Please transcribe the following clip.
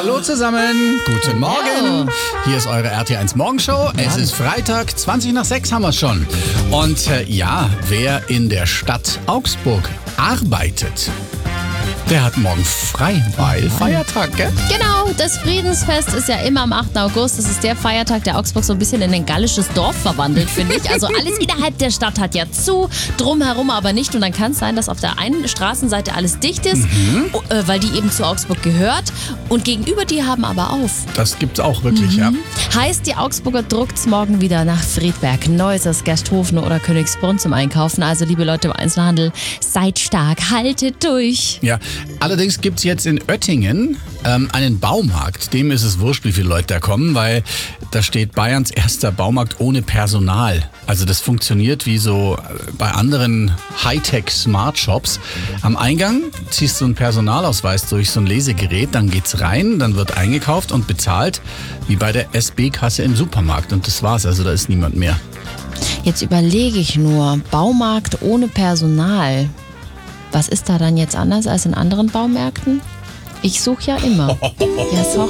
Hallo zusammen, guten Morgen. Hier ist eure RT1 Morgenshow. Es ist Freitag, 20 nach 6 haben wir schon. Und wer in der Stadt Augsburg arbeitet, der hat morgen frei, weil Feiertag, gell? Genau, das Friedensfest ist ja immer am 8. August. Das ist der Feiertag, der Augsburg so ein bisschen in ein gallisches Dorf verwandelt, finde ich. Also alles innerhalb der Stadt hat ja zu, drumherum aber nicht. Und dann kann es sein, dass auf der einen Straßenseite alles dicht ist, weil die eben zu Augsburg gehört. Und gegenüber die haben aber auf. Das gibt's auch wirklich, ja. Heißt, die Augsburger druckt's morgen wieder nach Friedberg, Neusers, Gersthofen oder Königsbrunn zum Einkaufen. Also liebe Leute im Einzelhandel, seid stark, haltet durch. Ja, allerdings gibt's jetzt in Oettingen einen Baumarkt. Dem ist es wurscht, wie viele Leute da kommen, weil da steht Bayerns erster Baumarkt ohne Personal. Also das funktioniert wie so bei anderen Hightech-Smart-Shops. Am Eingang ziehst du einen Personalausweis durch so ein Lesegerät, dann geht's rein, dann wird eingekauft und bezahlt, wie bei der SB-Kasse im Supermarkt. Und das war's, also da ist niemand mehr. Jetzt überlege ich nur, Baumarkt ohne Personal. Was ist da dann jetzt anders als in anderen Baumärkten? Ich suche ja immer. Ja, sorry.